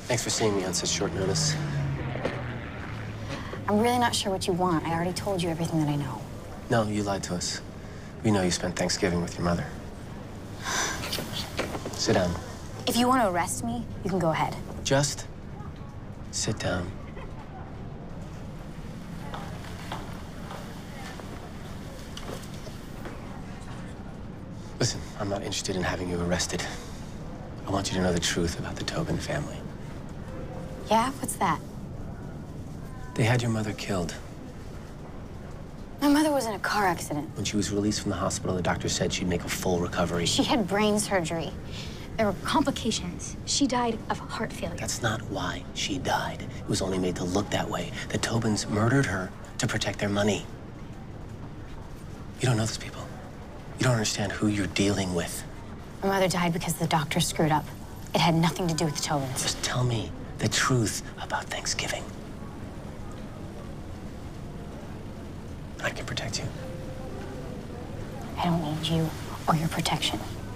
Thanks for seeing me on such short notice. I'm really not sure what you want. I already told you everything that I know. No, you lied to us. We know you spent Thanksgiving with your mother. Sit down. If you want to arrest me, you can go ahead. Just sit down. Listen, I'm not interested in having you arrested. I want you to know the truth about the Tobin family. Yeah? What's that? They had your mother killed. My mother was in a car accident. When she was released from the hospital, the doctor said she'd make a full recovery. She had brain surgery. There were complications. She died of heart failure. That's not why she died. It was only made to look that way. The Tobins murdered her to protect their money. You don't know these people. You don't understand who you're dealing with. My mother died because the doctor screwed up. It had nothing to do with the Tobins. Just tell me the truth about Thanksgiving. I can protect you. I don't need you or your protection.